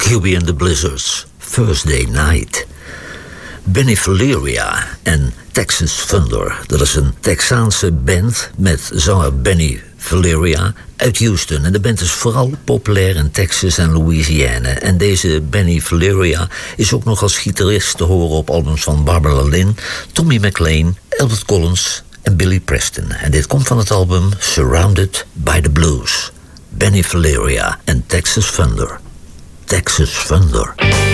Huey and the Blizzards, First Day Night. Benny Valeria en Texas Thunder. Dat is een Texaanse band met zanger Benny Valeria uit Houston. En de band is vooral populair in Texas en Louisiana. En deze Benny Valeria is ook nog als gitarist te horen op albums van Barbara Lynn, Tommy McLean, Albert Collins en Billy Preston. En dit komt van het album Surrounded by the Blues. Benny Valeria en Texas Thunder. Texas Thunder.